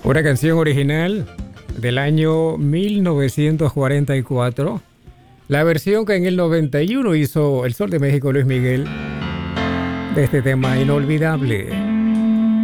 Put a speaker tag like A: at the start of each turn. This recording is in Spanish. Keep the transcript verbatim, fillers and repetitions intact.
A: Una canción original del año mil novecientos cuarenta y cuatro. La versión que en el noventa y uno hizo el Sol de México, Luis Miguel, de este tema inolvidable.